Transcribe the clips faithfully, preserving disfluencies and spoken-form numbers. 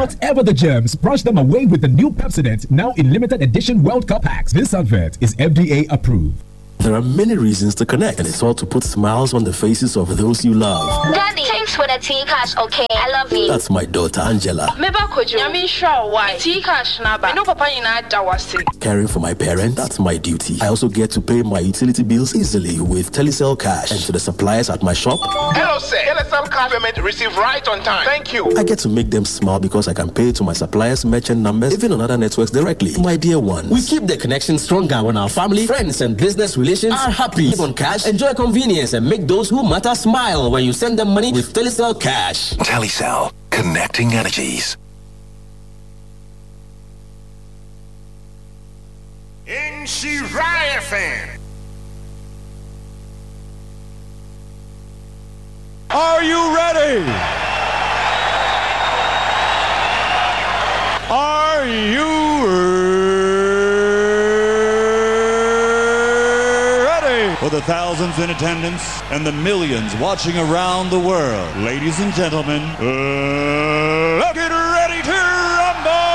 Whatever the germs, brush them away with the new Pepsodent, now in limited edition World Cup packs. This advert is F D A approved. There are many reasons to connect, and it's all to put smiles on the faces of those you love. Daddy, thanks for the tea cash, okay? I love you. That's my daughter, Angela. Meba kojo, I mean sure why? Tea cash naba. No papa ina dawasi. Caring for my parents, that's my duty. I also get to pay my utility bills easily with Telecel Cash. And to the suppliers at my shop. Hello, sir. Telecel Cash payment received right on time. Thank you. I get to make them smile because I can pay to my suppliers' merchant numbers, even on other networks directly. My dear ones, we keep the connection stronger when our family, friends, and business relations are happy. Live on cash, enjoy convenience, and make those who matter smile when you send them money with Telecel Cash. Telecel, connecting energies. In Shirai F M. Are you ready? Are you ready? For the thousands in attendance and the millions watching around the world, ladies and gentlemen, uh, let's get ready to rumble!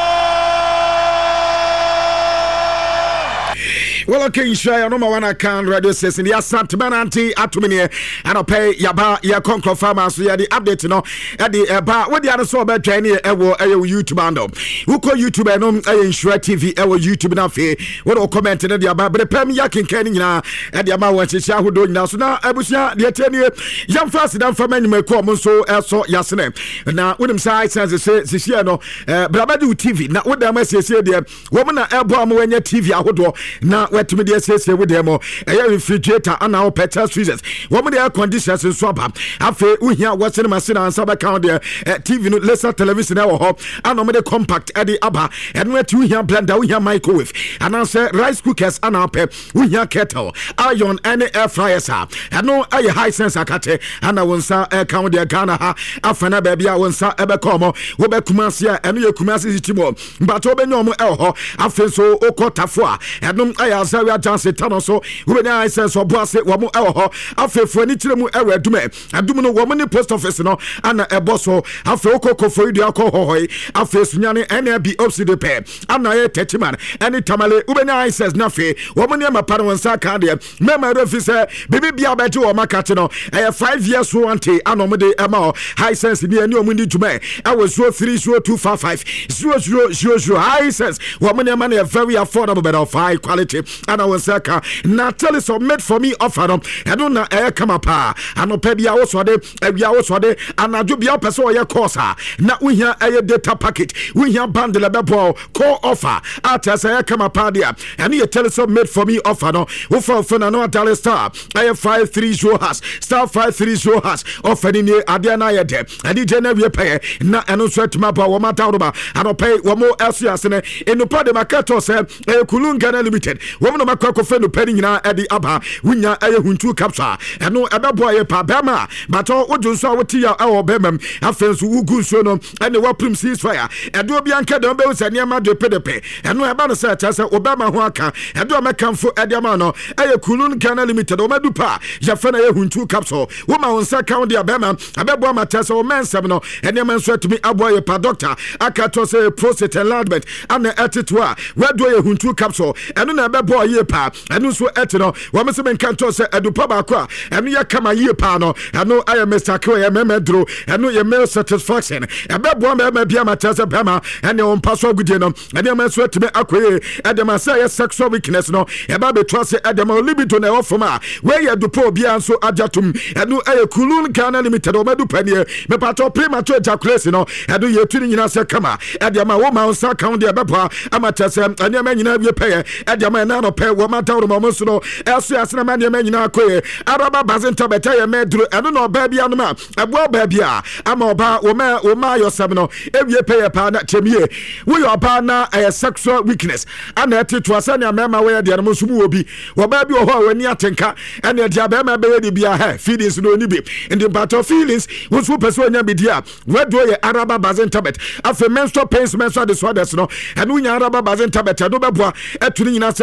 Well, okay, share no one account radio station. The Asante Bananti Atumini and I pay Yaba ya Concro Farmers. So yeah, the update no at the about what the other so about Chinese ever YouTube ando. Who call YouTube and um Insure T V ever YouTube na fe. What all comment in the about but the Pem Yakin Kenny na at the amount when she who doing now. So now Ebusia the ten year young fast down for many may come so so yasene. Now with them side says say this year no Brabadu T V. Now what the message say there woman a elbow when your T V ahodo now what me dey say say with them eh refrigerator and our petrol freezers woman the air conditioners in swap afa uhia watching machine and sub account there T V no lesser television e wo ho and me the compact e dey aba and we two uhia blender uhia microwave and answer rice cookers and our pep uhia kettle iron and air fryers ha and no aye high sense akate and wonsa account there Ghana ha afana baby a wonsa e be come wo be kumase a eno ye kumase sitimo but obenyo mo e ho afa so okotafo a eno aye we are dancing tano so we na sense of boss wo mo e ho afefo ani kire mu e adume adum no wo mo ni post office no ana e boso afe okoko for idu akọ afe sunyane N B opsi de pe ana ye techiman any tamale we na sense na fe wo mo ni ma pa won sa kan de mema refi se bibi bia be je wo makate no e five years so ante ana mo de e ma high sense ni ani o mo ni jume e wo zero three zero two five five zero zero zero zero high sense wo mo ni ma na very affordable but of high quality and I was saka na tell us made for me offer them I don't na e come pa ano pa bia wo so de e bia wo so de anajo bia pese o ye course na we here e data package we here bundle be bo call offer at as e come pa dia and you tell us made for me offer no wo for for na no tell star I five three zero has star five three zero has offer ni ade na ye de ade je na we pay na eno so atuma ba wo mata wo ba ano pay wo mo else asene eno pa de makato se e kulun Ghana limited woman of my cocoa no penny na Eddie Abba, Winya Aye Huntu Capsa, and no other boy pa Bema, but all what you saw with Tia our Bemem, and friends who good sono, and the Waprim ceasefire, and do Bianca de Bells and Yama de Pedepe, and no about a set as Obama Waka, and do I make come for Ediamano, Aye Kulun Ghana Limited, or Medupa, Jafana Huntu Capsule, woman on Sakaundi Abema, Abeba Matessa or Man Semino, and Yaman sweat to me Aboy pa doctor, Akatose prostate enlargement, and the Etitua, where do you Huntu Capsule, and then a boy ye pa. And so etino wa me se men kanto se edupa ba kwa eno ya kama ye pa no eno aye Mister Kwe ya memedro eno ye meal satisfaction e be bo me bia matase bema ene on paso gudie no ene ma so etime akoye edema say sexual weakness no e ba be trust edema libido na ofoma we ye dupo bia so ajatum eno aye Kulun Ghana Limited o medu panie me pato premature ejaculation no eno ye tuni nyina se kama edema wo ma unsa count de beba amatase ene ma nyina wie peye edema na no pe wo mata wo mo so no eso asena ma ne ma nyina akoye araba bazenta beta ye medru eno no ba bia no ma ebo ba bia ama oba wo ma wo ma yosem no ewie peye pa na chemie wo yo ba na a sexual weakness ana etitu asena mema we de no so mu obi wo ba bi o ho wani atenka ene dia ba ma be de bia ha feelings no ni bi in the part of feelings wo so person nya bi dia we do ye araba bazenta bet afa menstrual pains menstrual disorders no eno nya araba bazenta bet do be boa etuni nyina se de ma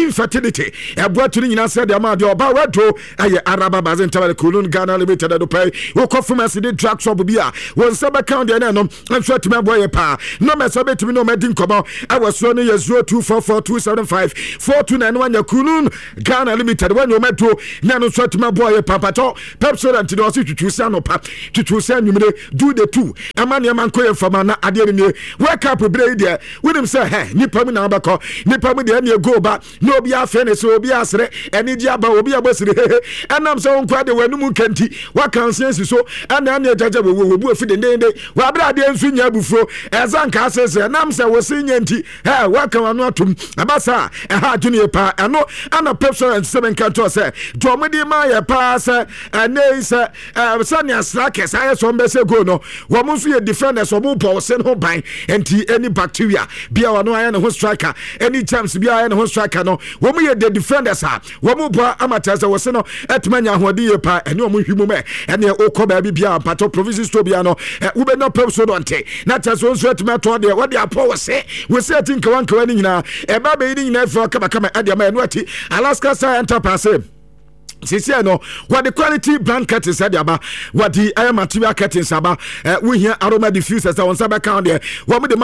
infertility ɛboa to no nyina sɛ deɛ ma deɛ ɔba wadro ɛyɛ araba bazen tawale kulun Ghana limited do pay wo kɔ pharmacy de drug shop bi a won sɛ bɛka deɛ ne no nso atumi aboa yɛ pa no me sɛ betumi no madi nkɔmɔ ɛwɔ so no yɛ zero two four four two seven five four two nine one kulun Ghana limited when you metro na no so atumi aboa yɛ pa pato pepsodent de ɔsi twitwu sɛ no pa twitwu sɛ nwumire do the two ɛma ne man kɔ yɛ fama na adeɛ ne wake up bre deɛ wonim sɛ he nipa mu na abakɔ nipa mu deɛ ne go ba na obi afɛ ne so obi asere ɛne gye aba obi abosire hehe ɛnam sɛ wo nkwa de wanum kanti waka nsiensi so ɛna ne agyaja wo wo bu afi de ndende wa abra de nsu nya bufuro ɛza nka asese ɛnam sɛ wo sin nyanti he waka wano atom abasa ɛha adwene pa ɛno ana pepso and seven kanto sɛ dwomudi ma yɛ pa sɛ ɛne sɛ sɛ asra kɛsa yɛ so mbɛsɛ go no wo mo nso yɛ defenders obo bɔ se no ban enti any bacteria bia wano ayɛ ne ho striker any chance bia ayɛ ne ho striker no wo mo yɛ the defenders a wo mo bɔ amateur sɛ wo se no etmanya hoɔden yɛ pa ɛne wo mo hwimu mɛ ɛne okɔ baabi bia pato province store bia no wo bɛ no pep so don't na chance wo nso etma to de wo de apɔ wo se wo se ati nkawa nkawa ni nyina ɛba bɛ yi ni nyina fɛ kama kama ɛde ma ɛno ati Alaska Star Enterprise sisi no what the quality brand curtains said aba what the air material curtains aba we here aroma diffusers on sabe count there what